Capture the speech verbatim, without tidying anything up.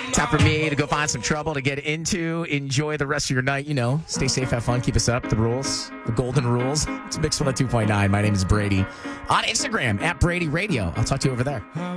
Time for me to go find some trouble to get into. Enjoy the rest of your night. You know, stay safe, have fun, keep us up. The rules, the golden rules. It's Mix one oh two point nine. My name is Brady. On Instagram, at Brady Radio. I'll talk to you over there.